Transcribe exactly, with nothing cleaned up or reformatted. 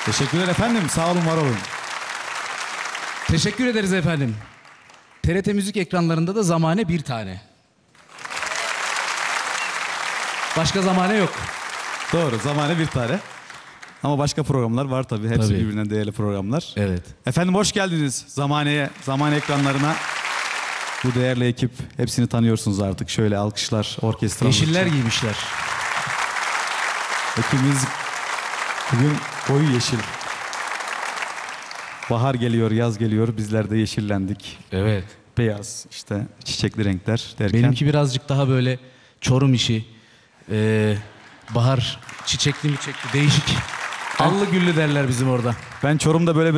Teşekkürler efendim. Sağ olun, var olun. Teşekkür ederiz efendim. T R T Müzik ekranlarında da zamane bir tane. Başka zamane yok. Doğru, zamane bir tane. Ama başka programlar var tabii. Hepsi Tabii. birbirinden değerli programlar. Evet. Efendim hoş geldiniz Zamane'ye, Zamane ekranlarına. Bu değerli ekip, hepsini tanıyorsunuz artık. Şöyle alkışlar, orkestra. Yeşiller giymişler. Ekibimiz bugün koyu yeşil. Bahar geliyor, yaz geliyor. Bizler de yeşillendik. Evet. Beyaz, işte çiçekli renkler derken. Benimki birazcık daha böyle Çorum işi. Ee, bahar çiçekli mi çekli değişik. Allı güllü derler bizim orada. Ben Çorum'da böyle bir